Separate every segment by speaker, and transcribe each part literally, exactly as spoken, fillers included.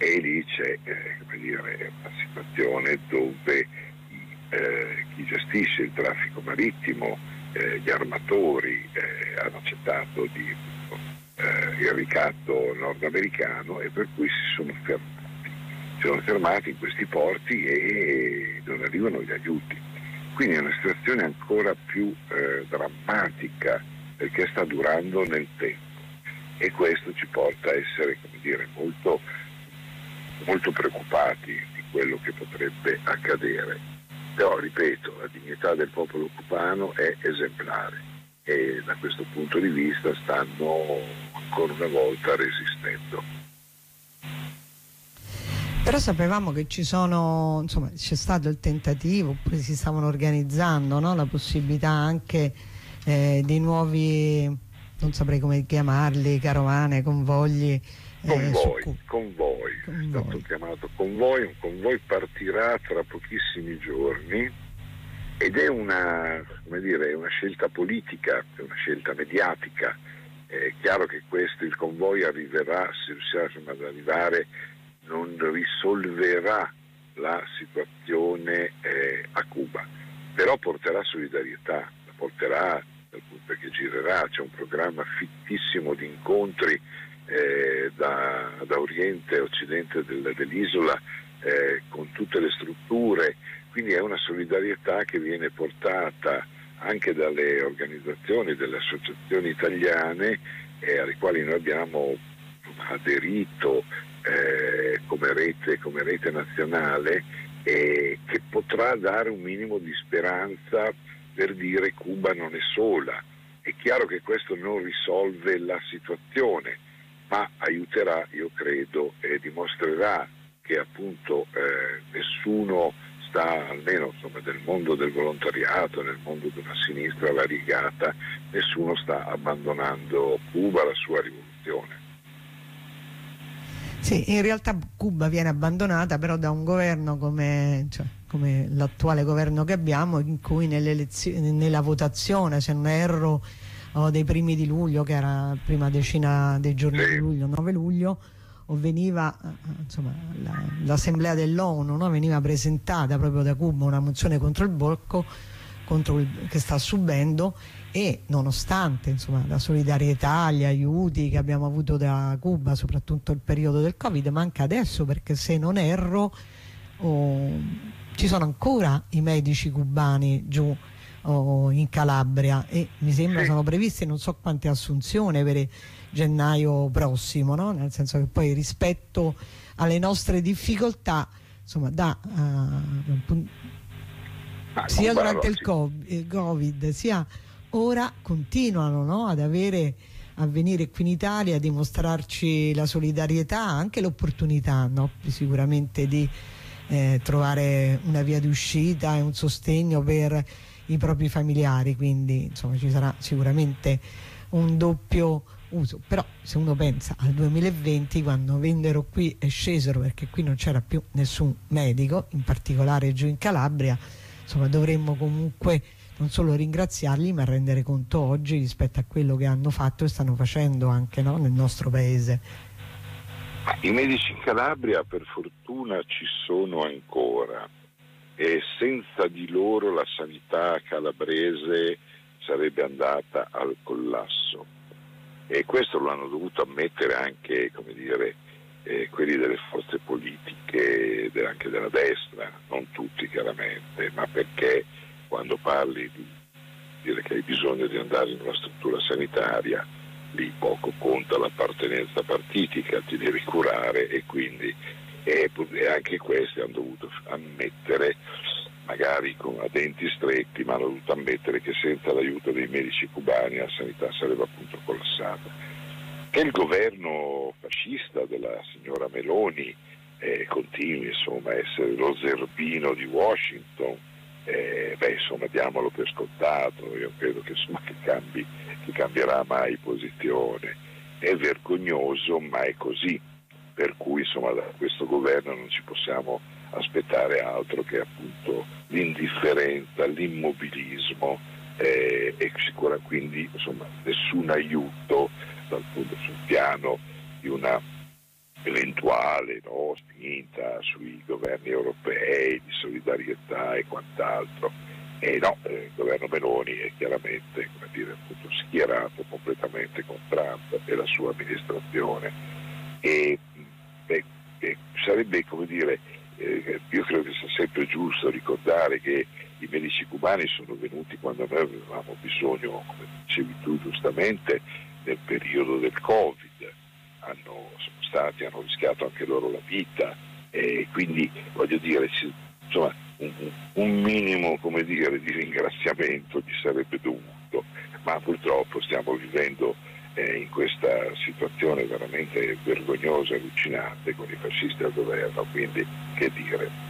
Speaker 1: e lì c'è eh, come dire, una situazione dove eh, chi gestisce il traffico marittimo, eh, gli armatori eh, hanno accettato di, eh, il ricatto nordamericano, e per cui si sono fermati, si sono fermati in questi porti e non arrivano gli aiuti. Quindi è una situazione ancora più eh, drammatica, perché sta durando nel tempo, e questo ci porta a essere, come dire, molto, molto preoccupati di quello che potrebbe accadere. Però, ripeto, la dignità del popolo cubano è esemplare e da questo punto di vista stanno ancora una volta resistendo.
Speaker 2: Però sapevamo che ci sono, insomma, c'è stato il tentativo, oppure si stavano organizzando, no? La possibilità anche eh, di nuovi, non saprei come chiamarli, carovane, convogli. Eh,
Speaker 1: convoi,
Speaker 2: su...
Speaker 1: convoi,
Speaker 2: convoi,
Speaker 1: è stato chiamato convoi, un convoi partirà tra pochissimi giorni ed è una, come dire, una scelta politica, è una scelta mediatica. È chiaro che questo, il convoi arriverà, se riusciamo ad arrivare, non risolverà la situazione eh, a Cuba, però porterà solidarietà, la porterà dal punto che girerà, c'è un programma fittissimo di incontri eh, da, da Oriente a Occidente del, dell'isola eh, con tutte le strutture, quindi è una solidarietà che viene portata anche dalle organizzazioni, dalle associazioni italiane eh, alle quali noi abbiamo aderito eh, come rete, come rete nazionale, e che potrà dare un minimo di speranza per dire Cuba non è sola. È chiaro che questo non risolve la situazione, ma aiuterà, io credo, e dimostrerà che appunto eh, nessuno sta, almeno insomma del mondo del volontariato, nel mondo di una sinistra variegata, nessuno sta abbandonando Cuba, la sua rivoluzione.
Speaker 2: Sì, in realtà Cuba viene abbandonata però da un governo come, cioè, come l'attuale governo che abbiamo, in cui nella votazione, se non erro, oh, dei primi di luglio, che era la prima decina dei giorni
Speaker 1: Sì.
Speaker 2: di luglio, nove luglio, o veniva insomma la, l'assemblea dell'ONU, no? Veniva presentata proprio da Cuba una mozione contro il blocco contro il, che sta subendo, e nonostante insomma la solidarietà, gli aiuti che abbiamo avuto da Cuba, soprattutto il periodo del Covid, ma anche adesso, perché se non erro oh, ci sono ancora i medici cubani giù oh, in Calabria, e mi sembra
Speaker 1: Sì.
Speaker 2: sono previste non so quante assunzioni per gennaio prossimo, no? Nel senso che poi rispetto alle nostre difficoltà, insomma, da uh,
Speaker 1: Ah,
Speaker 2: sia
Speaker 1: Cuba,
Speaker 2: durante
Speaker 1: allora,
Speaker 2: il Covid, sia ora, continuano, no? Ad avere, a venire qui in Italia a dimostrarci la solidarietà, anche l'opportunità, no? Sicuramente di eh, trovare una via d'uscita e un sostegno per i propri familiari, quindi insomma ci sarà sicuramente un doppio uso. Però se uno pensa al duemilaventi, quando vennero qui e scesero, perché qui non c'era più nessun medico, in particolare giù in Calabria, insomma dovremmo comunque non solo ringraziarli, ma rendere conto oggi rispetto a quello che hanno fatto e stanno facendo anche, no? Nel nostro paese.
Speaker 1: I medici in Calabria per fortuna ci sono ancora, e senza di loro la sanità calabrese sarebbe andata al collasso, e questo lo hanno dovuto ammettere anche, come dire, eh, quelli delle forze politiche, de- anche della destra, non tutti chiaramente, ma perché quando parli di dire che hai bisogno di andare in una struttura sanitaria, lì poco conta l'appartenenza partitica, ti devi curare, e quindi e anche questi hanno dovuto ammettere, magari con a denti stretti, ma hanno dovuto ammettere che senza l'aiuto dei medici cubani la sanità sarebbe appunto collassata. Che il governo fascista della signora Meloni eh, continui insomma a essere lo zerbino di Washington, eh, beh insomma diamolo per scontato, io credo che insomma che cambi, che cambierà mai posizione, è vergognoso ma è così, per cui insomma da questo governo non ci possiamo aspettare altro che appunto l'indifferenza, l'immobilismo eh, e sicura quindi insomma nessun aiuto dal punto sul piano di una eventuale, no, spinta sui governi europei di solidarietà e quant'altro. E no, eh, il governo Meloni è chiaramente, come dire, appunto, schierato completamente con Trump e la sua amministrazione. E, beh, e sarebbe, come dire, eh, io credo che sia sempre giusto ricordare che i medici cubani sono venuti quando noi avevamo bisogno, come dicevi tu giustamente, nel periodo del Covid. Hanno, sono stati, hanno rischiato anche loro la vita, e quindi voglio dire, insomma, un, un minimo, come dire, di ringraziamento gli sarebbe dovuto, ma purtroppo stiamo vivendo eh, in questa situazione veramente vergognosa e allucinante con i fascisti al governo, quindi che dire.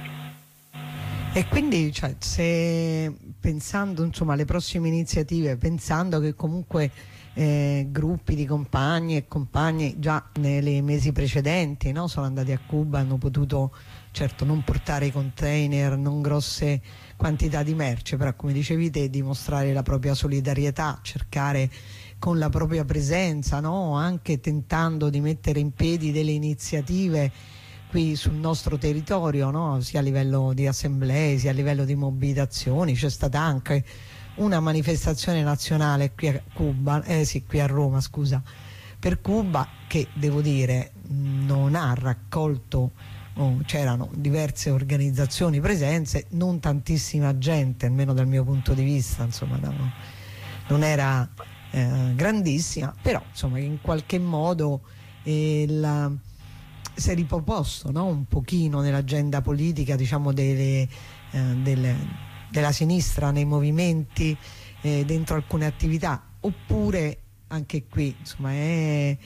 Speaker 2: E quindi, cioè, se pensando insomma alle prossime iniziative, pensando che comunque eh, gruppi di compagni e compagni già nei mesi precedenti, no, sono andati a Cuba, hanno potuto certo non portare i container, non grosse quantità di merce, però come dicevi te, dimostrare la propria solidarietà, cercare con la propria presenza, no, anche tentando di mettere in piedi delle iniziative qui sul nostro territorio, no? Sia a livello di assemblee sia a livello di mobilitazioni. C'è stata anche una manifestazione nazionale qui a Cuba, eh sì, qui a Roma, scusa, per Cuba, che devo dire non ha raccolto, oh, c'erano diverse organizzazioni presenze, non tantissima gente, almeno dal mio punto di vista, insomma, no, non era eh, grandissima, però insomma in qualche modo eh, la si è riproposto, no? Un pochino nell'agenda politica, diciamo, delle, eh, delle, della sinistra nei movimenti, eh, dentro alcune attività, oppure anche qui insomma è,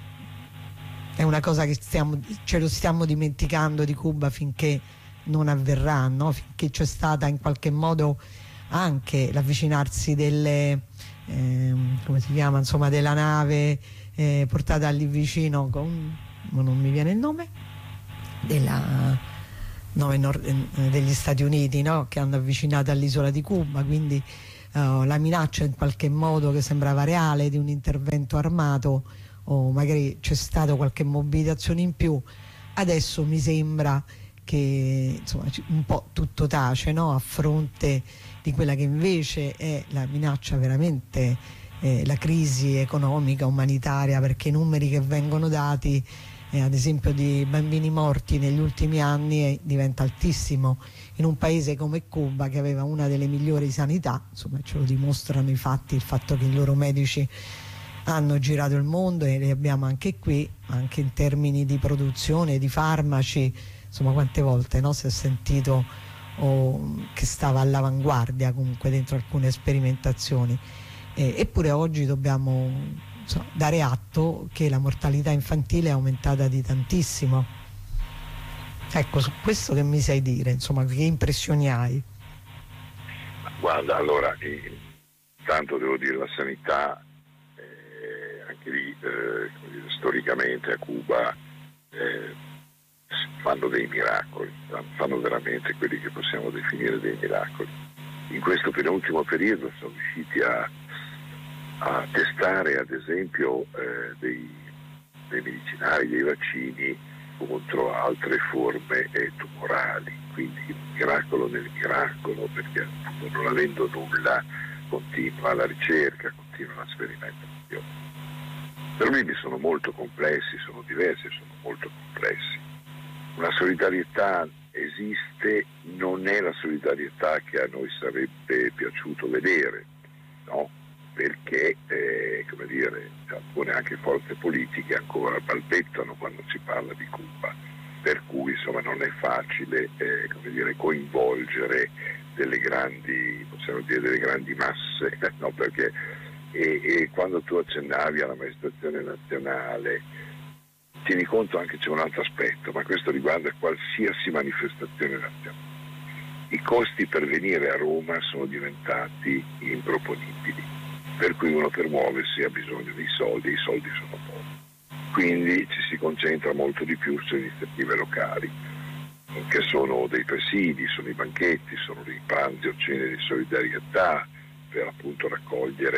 Speaker 2: è una cosa che stiamo, ce lo stiamo dimenticando di Cuba finché non avverrà, no? Finché c'è stata in qualche modo anche l'avvicinarsi delle eh, come si chiama, insomma, della nave eh, portata lì vicino con, non mi viene il nome, della, no, nord, degli Stati Uniti, no? Che hanno avvicinato all'isola di Cuba, quindi uh, la minaccia in qualche modo che sembrava reale di un intervento armato, o magari c'è stata qualche mobilitazione in più. Adesso mi sembra che insomma un po' tutto tace, no? A fronte di quella che invece è la minaccia veramente, eh, la crisi economica, umanitaria, perché i numeri che vengono dati Eh, ad esempio di bambini morti negli ultimi anni eh, diventa altissimo in un paese come Cuba, che aveva una delle migliori sanità, insomma ce lo dimostrano i fatti, il fatto che i loro medici hanno girato il mondo e li abbiamo anche qui, anche in termini di produzione di farmaci, insomma quante volte, no, si è sentito oh, che stava all'avanguardia comunque dentro alcune sperimentazioni, eh, eppure oggi dobbiamo So, dare atto che la mortalità infantile è aumentata di tantissimo. Ecco, su questo che mi sai dire, insomma, che impressioni hai?
Speaker 1: Guarda, allora, intanto devo dire, la sanità, eh, anche lì, eh, storicamente a Cuba, eh, fanno dei miracoli, fanno veramente quelli che possiamo definire dei miracoli. In questo penultimo periodo sono riusciti a a testare ad esempio eh, dei, dei medicinali, dei vaccini contro altre forme eh, tumorali, quindi un miracolo nel miracolo, perché non avendo nulla continua la ricerca, continua la sperimentazione. I problemi sono molto complessi, sono diversi, sono molto complessi. Una solidarietà esiste, non è la solidarietà che a noi sarebbe piaciuto vedere, no? Perché eh, come dire, alcune anche forze politiche ancora balbettano quando si parla di Cuba, per cui insomma non è facile eh, come dire, coinvolgere delle grandi, possiamo dire, delle grandi masse, no? Perché e, e quando tu accennavi alla manifestazione nazionale, tieni conto anche c'è un altro aspetto, ma questo riguarda qualsiasi manifestazione nazionale. I costi per venire a Roma sono diventati improponibili, per cui uno per muoversi ha bisogno di soldi, i soldi sono pochi. Quindi ci si concentra molto di più su iniziative locali, che sono dei presidi, sono i banchetti, sono dei pranzi o cene di solidarietà per appunto raccogliere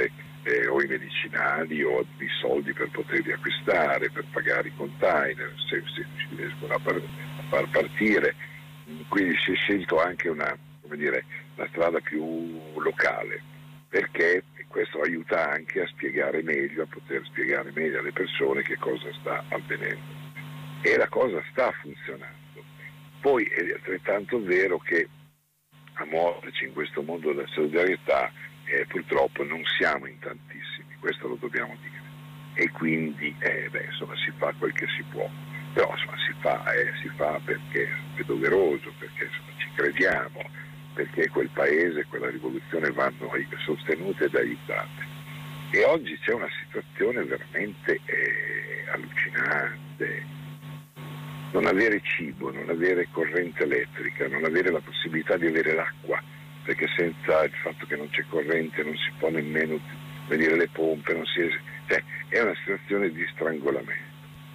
Speaker 1: eh, o i medicinali o i soldi per poterli acquistare, per pagare i container, se, se ci riescono a, par- a far partire. Quindi si è scelto anche una, come dire, una strada più locale, perché questo aiuta anche a spiegare meglio, a poter spiegare meglio alle persone che cosa sta avvenendo. E la cosa sta funzionando. Poi è altrettanto vero che a muoverci in questo mondo della solidarietà eh, purtroppo non siamo in tantissimi, questo lo dobbiamo dire. E quindi eh, beh, insomma, si fa quel che si può, però insomma, si fa, eh, si fa perché è doveroso, perché insomma, ci crediamo, perché quel paese, quella rivoluzione vanno sostenute ed aiutate. E oggi c'è una situazione veramente eh, allucinante. Non avere cibo, non avere corrente elettrica, non avere la possibilità di avere l'acqua, perché senza il fatto che non c'è corrente non si può nemmeno vedere le pompe, non si es- cioè, è una situazione di strangolamento.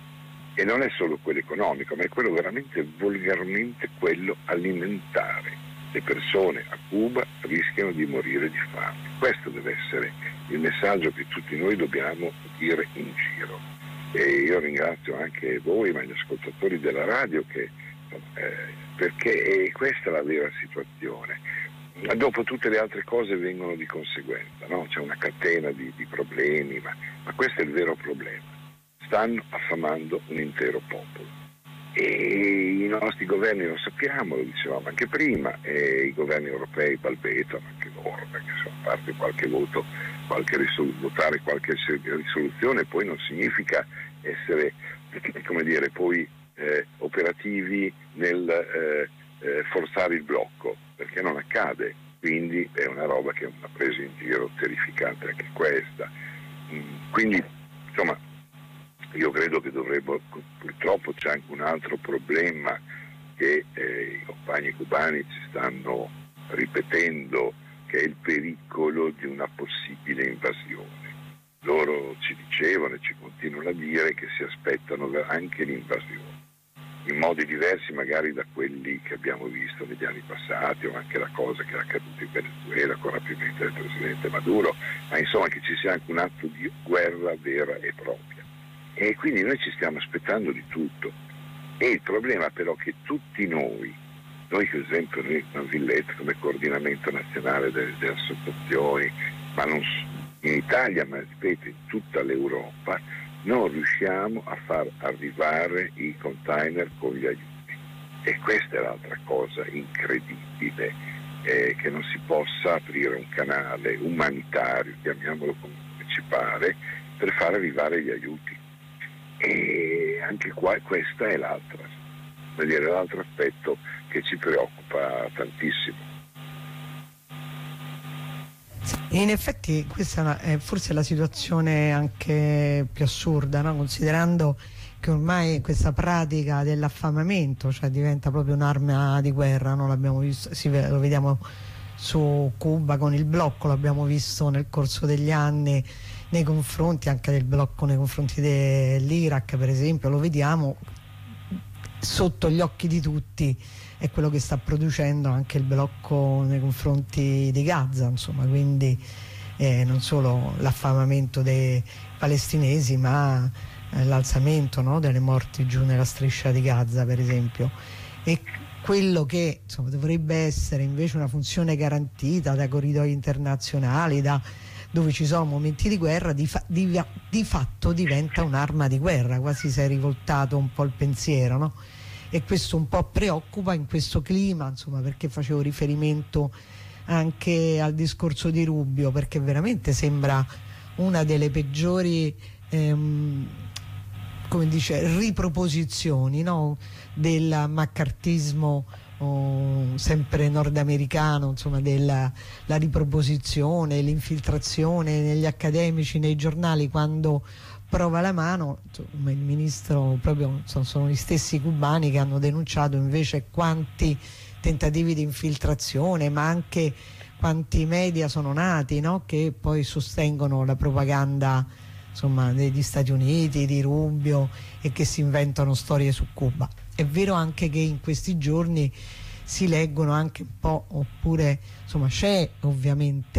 Speaker 1: E non è solo quello economico, ma è quello veramente volgarmente quello alimentare. Le persone a Cuba rischiano di morire di fame. Questo deve essere il messaggio che tutti noi dobbiamo dire in giro. E io ringrazio anche voi, ma gli ascoltatori della radio, che, eh, perché questa è la vera situazione. Dopo tutte le altre cose vengono di conseguenza, no? C'è una catena di, di problemi, ma, ma questo è il vero problema. Stanno affamando un intero popolo. E i nostri governi lo sappiamo, lo dicevamo anche prima, e i governi europei balbettano anche loro, perché sono a parte qualche voto, qualche risol- votare qualche risoluzione poi non significa essere, come dire, poi eh, operativi nel eh, eh, forzare il blocco, perché non accade, quindi è una roba che è una presa in giro terrificante anche questa. Mm, quindi insomma io credo che dovremmo, purtroppo c'è anche un altro problema che eh, i compagni cubani ci stanno ripetendo, che è il pericolo di una possibile invasione. Loro ci dicevano e ci continuano a dire che si aspettano anche l'invasione, in modi diversi magari da quelli che abbiamo visto negli anni passati, o anche la cosa che è accaduta in Venezuela con il rapimento del presidente Maduro, ma insomma che ci sia anche un atto di guerra vera e propria. E quindi noi ci stiamo aspettando di tutto. E il problema però è che tutti noi, noi per esempio noi a Villette come coordinamento nazionale delle, delle associazioni, ma non in Italia, ma ripeto in tutta l'Europa, non riusciamo a far arrivare i container con gli aiuti. E questa è l'altra cosa incredibile, eh, che non si possa aprire un canale umanitario, chiamiamolo come ci pare, per far arrivare gli aiuti. E anche qua questa è l'altra, vuol dire, l'altro aspetto che ci preoccupa tantissimo.
Speaker 2: In effetti questa è forse la situazione anche più assurda, no? Considerando che ormai questa pratica dell'affamamento, cioè diventa proprio un'arma di guerra, no? L'abbiamo visto, sì, lo vediamo su Cuba con il blocco, l'abbiamo visto nel corso degli anni nei confronti anche del blocco nei confronti dell'Iraq, per esempio, lo vediamo sotto gli occhi di tutti, è quello che sta producendo anche il blocco nei confronti di Gaza, insomma, quindi eh, non solo l'affamamento dei palestinesi, ma eh, l'alzamento, no, delle morti giù nella striscia di Gaza, per esempio. E quello che insomma, dovrebbe essere invece una funzione garantita da corridoi internazionali, da dove ci sono momenti di guerra, di, fa- di, di fatto diventa un'arma di guerra, quasi si è rivoltato un po' il pensiero, no? E questo un po' preoccupa in questo clima, insomma, perché facevo riferimento anche al discorso di Rubio, perché veramente sembra una delle peggiori ehm, come dice, riproposizioni, no? Del maccartismo oh, sempre nordamericano, insomma, della la riproposizione, l'infiltrazione negli accademici, nei giornali, quando prova la mano, insomma, il ministro proprio sono, sono gli stessi cubani che hanno denunciato invece quanti tentativi di infiltrazione, ma anche quanti media sono nati, no? Che poi sostengono la propaganda, insomma, degli Stati Uniti, di Rubio, e che si inventano storie su Cuba. È vero anche che in questi giorni si leggono anche un po', oppure insomma c'è ovviamente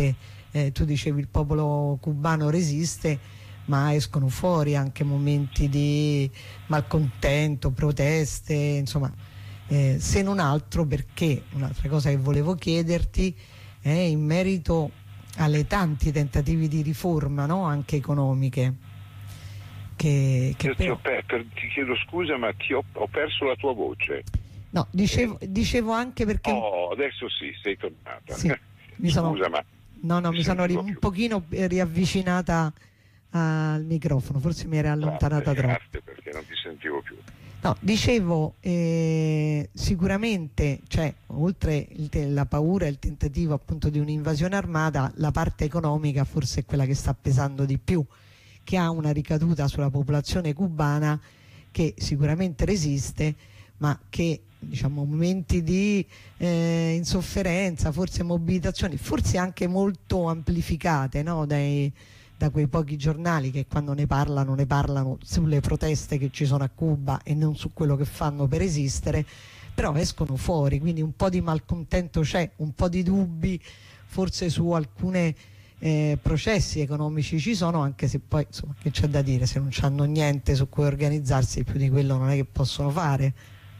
Speaker 2: eh, tu dicevi il popolo cubano resiste, ma escono fuori anche momenti di malcontento, proteste, insomma, eh, se non altro perché un'altra cosa che volevo chiederti è in merito alle tanti tentativi di riforma, no? Anche economiche. Che, che
Speaker 1: Io
Speaker 2: però...
Speaker 1: ti, ho per, per, ti chiedo scusa, ma ti ho, ho perso la tua voce.
Speaker 2: No, dicevo, eh. dicevo anche perché...
Speaker 1: Oh, adesso sì, sei tornata.
Speaker 2: Sì, mi sono...
Speaker 1: Scusa, ma...
Speaker 2: No, no, mi sono ri... un pochino riavvicinata al microfono, forse mi era allontanata
Speaker 1: grazie,
Speaker 2: troppo.
Speaker 1: Grazie, perché non ti sentivo più.
Speaker 2: No, dicevo, eh, sicuramente c'è, oltre il te- la paura e il tentativo appunto di un'invasione armata, la parte economica forse è quella che sta pesando di più, che ha una ricaduta sulla popolazione cubana che sicuramente resiste, ma che, diciamo, momenti di eh, insofferenza, forse mobilitazioni, forse anche molto amplificate, no? Dai, da quei pochi giornali che quando ne parlano ne parlano sulle proteste che ci sono a Cuba e non su quello che fanno per esistere, però escono fuori, quindi un po' di malcontento c'è, un po' di dubbi forse su alcune eh, processi economici ci sono, anche se poi insomma che c'è da dire, se non hanno niente su cui organizzarsi più di quello non è che possono fare.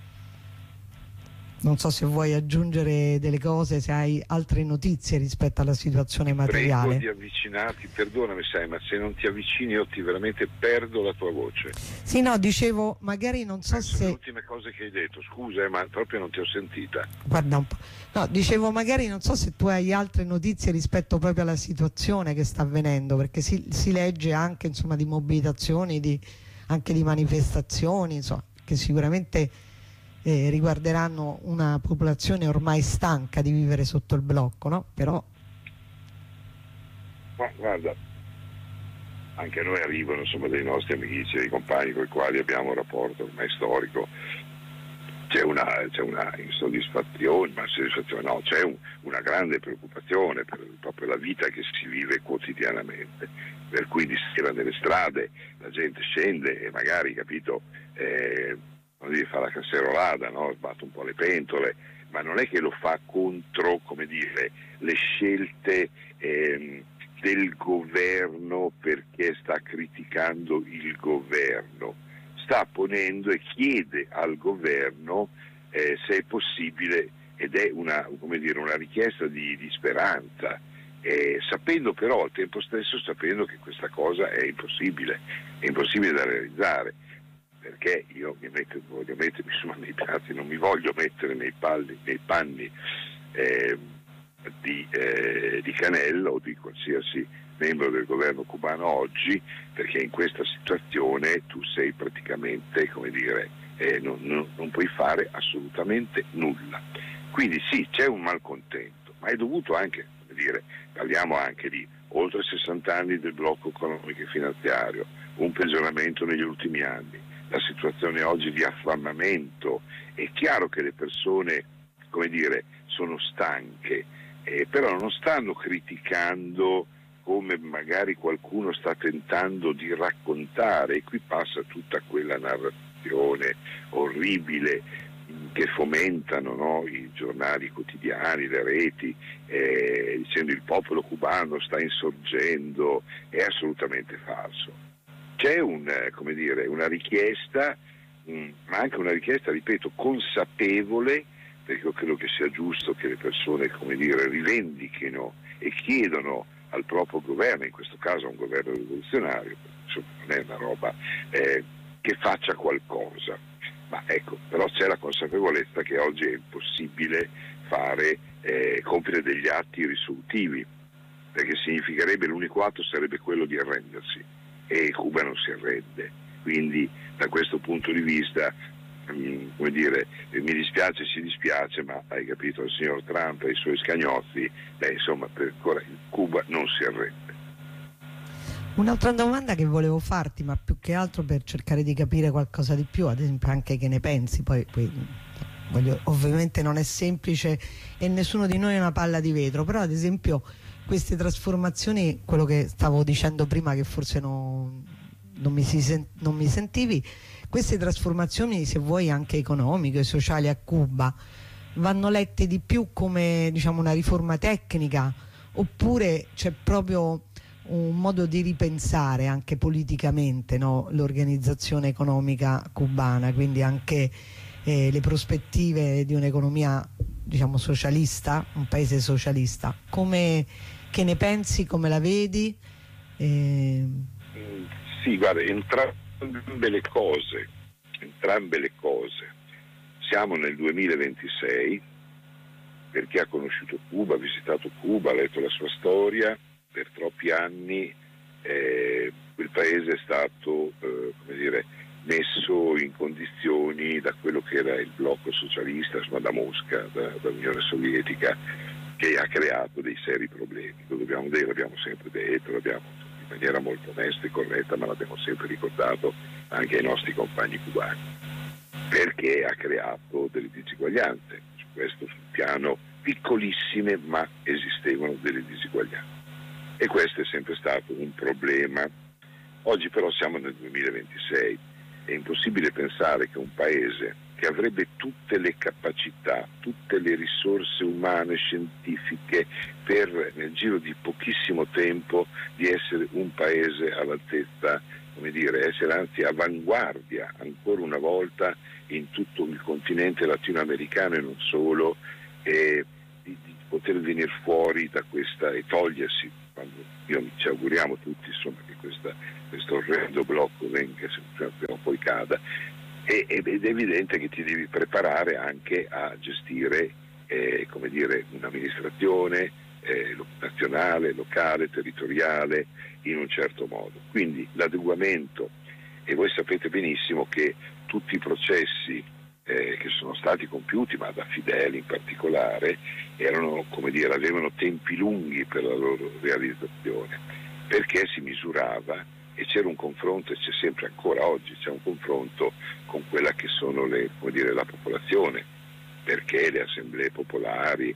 Speaker 2: Non so se vuoi aggiungere delle cose, se hai altre notizie rispetto alla situazione materiale.
Speaker 1: Prego di avvicinarti, perdonami sai, ma se non ti avvicini io ti veramente perdo la tua voce.
Speaker 2: Sì, no, dicevo, magari non so
Speaker 1: Penso
Speaker 2: se...
Speaker 1: le ultime cose che hai detto, scusa, eh, ma proprio non ti ho sentita.
Speaker 2: Guarda un po'. No, dicevo, magari non so se tu hai altre notizie rispetto proprio alla situazione che sta avvenendo, perché si, si legge anche, insomma, di mobilitazioni, di, anche di manifestazioni, insomma, che sicuramente... Eh, riguarderanno una popolazione ormai stanca di vivere sotto il blocco, no? Però
Speaker 1: ma guarda, anche a noi arrivano insomma dei nostri amici, dei compagni con i quali abbiamo un rapporto ormai storico, c'è una, c'è una insoddisfazione, ma soddisfazione no, c'è un, una grande preoccupazione per proprio la vita che si vive quotidianamente, per cui di sera nelle strade la gente scende e magari, capito, eh, non devi fare la casserolata, no? Sbatte un po' le pentole, ma non è che lo fa contro, come dire, le scelte ehm, del governo perché sta criticando il governo, sta ponendo e chiede al governo eh, se è possibile, ed è una, come dire, una richiesta di, di speranza, eh, sapendo però al tempo stesso sapendo che questa cosa è impossibile, è impossibile da realizzare. Perché io mi metto, voglio mettermi insomma, nei piazzi, non mi voglio mettere nei, palli, nei panni eh, di, eh, di Canello o di qualsiasi membro del governo cubano oggi, perché in questa situazione tu sei praticamente, come dire, eh, non, non, non puoi fare assolutamente nulla. Quindi sì, c'è un malcontento, ma è dovuto anche, come dire, parliamo anche di oltre sessanta anni del blocco economico e finanziario, un peggioramento negli ultimi anni, la situazione oggi di affamamento. È chiaro che le persone, come dire, sono stanche, eh, però non stanno criticando come magari qualcuno sta tentando di raccontare, e qui passa tutta quella narrazione orribile che fomentano, no, i giornali quotidiani, le reti, eh, dicendo il popolo cubano sta insorgendo. È assolutamente falso. C'è un, come dire, una richiesta, mh, ma anche una richiesta, ripeto, consapevole, perché io credo che sia giusto che le persone, come dire, rivendichino e chiedono al proprio governo, in questo caso a un governo rivoluzionario, insomma non è una roba eh, che faccia qualcosa, ma ecco, però c'è la consapevolezza che oggi è impossibile fare, eh, compiere degli atti risolutivi, perché significherebbe, l'unico atto sarebbe quello di arrendersi. E Cuba non si arrende, quindi da questo punto di vista, mh, come dire, mi dispiace, si dispiace, ma hai capito, il signor Trump e i suoi scagnozzi, beh, insomma, per ancora Cuba non si arrende.
Speaker 2: Un'altra domanda che volevo farti, ma più che altro per cercare di capire qualcosa di più, ad esempio anche che ne pensi, poi, poi voglio, ovviamente non è semplice e nessuno di noi è una palla di vetro, però ad esempio queste trasformazioni, quello che stavo dicendo prima che forse non, non, mi, si sen, non mi sentivi, queste trasformazioni, se vuoi anche economiche e sociali a Cuba, vanno lette di più come, diciamo, una riforma tecnica oppure c'è proprio un modo di ripensare anche politicamente, no, l'organizzazione economica cubana, quindi anche eh, le prospettive di un'economia, diciamo, socialista, un paese socialista. Come, che ne pensi, come la vedi? Eh...
Speaker 1: Sì, guarda, entrambe le cose, entrambe le cose. Siamo nel duemilaventisei, per chi ha conosciuto Cuba, ha visitato Cuba, ha letto la sua storia, per troppi anni eh, quel paese è stato eh, come dire, messo in condizioni da quello che era il blocco socialista, insomma, da Mosca, da, dall'Unione Sovietica, che ha creato dei seri problemi. Lo dobbiamo dire, l'abbiamo sempre detto, l'abbiamo in maniera molto onesta e corretta, ma l'abbiamo sempre ricordato anche ai nostri compagni cubani, perché ha creato delle diseguaglianze. Su questo, sul piano piccolissime, ma esistevano delle diseguaglianze. E questo è sempre stato un problema. Oggi però siamo nel duemilaventisei, è impossibile pensare che un paese che avrebbe tutte le capacità, tutte le risorse umane, scientifiche, per nel giro di pochissimo tempo di essere un paese all'altezza, come dire, essere anzi avanguardia ancora una volta in tutto il continente latinoamericano e non solo, e di, di poter venire fuori da questa e togliersi, quando io ci auguriamo tutti, insomma, che questa, questo orrendo blocco venga, se prima o poi cada, e, ed è evidente che ti devi preparare anche a gestire eh, come dire, un'amministrazione eh, nazionale, locale, territoriale in un certo modo. Quindi l'adeguamento, e voi sapete benissimo che tutti i processi eh, che sono stati compiuti, ma da Fidel in particolare, erano, come dire, avevano tempi lunghi per la loro realizzazione, perché si misurava e c'era un confronto, e c'è sempre ancora oggi, c'è un confronto con quella che sono le, come dire, la popolazione, perché le assemblee popolari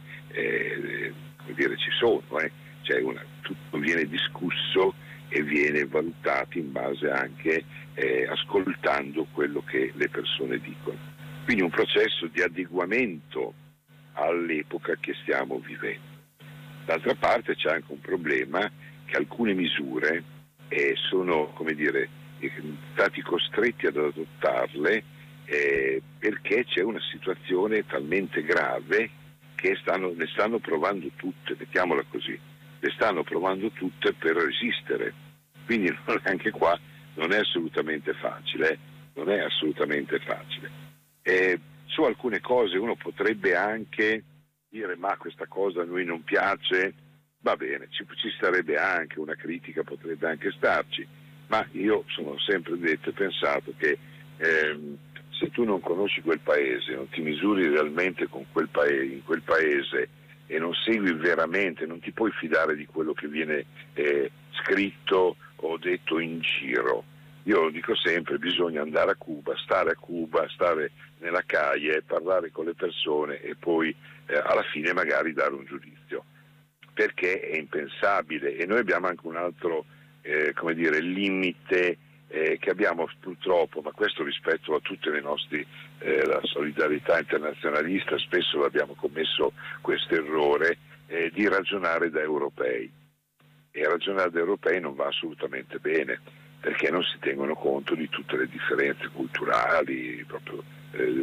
Speaker 1: eh, come dire, ci sono, eh. C'è una, tutto viene discusso e viene valutato in base anche eh, ascoltando quello che le persone dicono. Quindi un processo di adeguamento all'epoca che stiamo vivendo. D'altra parte c'è anche un problema che alcune misure eh, sono, come dire, eh, stati costretti ad adottarle eh, perché c'è una situazione talmente grave che stanno, ne stanno provando tutte, mettiamola così, le stanno provando tutte per resistere. Quindi anche qua non è assolutamente facile, non è assolutamente facile. Eh, su alcune cose uno potrebbe anche dire ma questa cosa a noi non piace, va bene, ci, ci starebbe anche una critica, potrebbe anche starci, ma io sono sempre detto e pensato che ehm, se tu non conosci quel paese, non ti misuri realmente con quel paese, in quel paese e non segui veramente, non ti puoi fidare di quello che viene eh, scritto o detto in giro. Io lo dico sempre, bisogna andare a Cuba, stare a Cuba, stare nella calle, parlare con le persone e poi eh, alla fine magari dare un giudizio, perché è impensabile. E noi abbiamo anche un altro eh, come dire, limite eh, che abbiamo purtroppo, ma questo rispetto a tutte le nostre eh, la solidarietà internazionalista, spesso abbiamo commesso questo errore eh, di ragionare da europei, e ragionare da europei non va assolutamente bene, perché non si tengono conto di tutte le differenze culturali, proprio eh,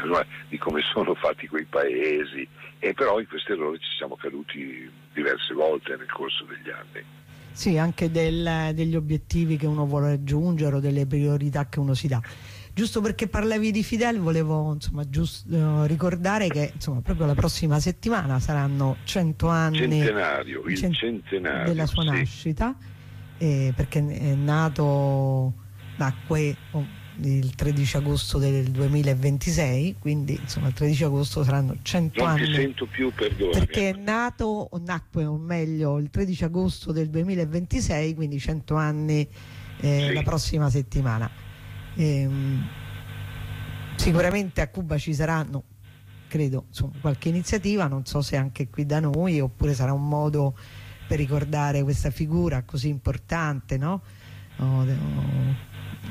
Speaker 1: di come sono fatti quei paesi, e però in questo errore ci siamo caduti diverse volte nel corso degli anni.
Speaker 2: Sì, anche del, degli obiettivi che uno vuole raggiungere o delle priorità che uno si dà. Giusto perché parlavi di Fidel, volevo insomma giusto, ricordare che insomma proprio la prossima settimana saranno cento anni
Speaker 1: centenario, il
Speaker 2: cent-
Speaker 1: centenario
Speaker 2: della sua
Speaker 1: sì.
Speaker 2: nascita, eh, perché è nato, nacque oh, il tredici agosto del duemilaventisei, quindi insomma il tredici agosto saranno cento
Speaker 1: non
Speaker 2: anni.
Speaker 1: Non ti sento più, perdonami.
Speaker 2: Perché è nato, o nacque o meglio, il tredici agosto del duemilaventisei, quindi cento anni eh,
Speaker 1: sì.
Speaker 2: la prossima settimana. Ehm, sicuramente a Cuba ci saranno, credo, insomma, qualche iniziativa, non so se anche qui da noi, oppure sarà un modo per ricordare questa figura così importante, no? O, o,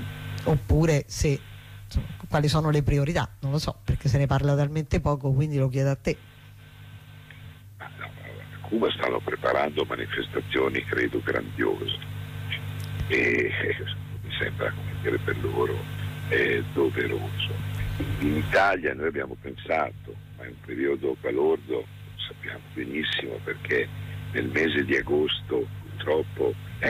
Speaker 2: oppure se insomma, quali sono le priorità, non lo so, perché se ne parla talmente poco, quindi lo chiedo a te.
Speaker 1: Ah, no, Cuba stanno preparando manifestazioni credo grandiose e mi sembra, come dire, per loro è doveroso. In Italia noi abbiamo pensato, ma è un periodo balordo, lo sappiamo benissimo, perché nel mese di agosto purtroppo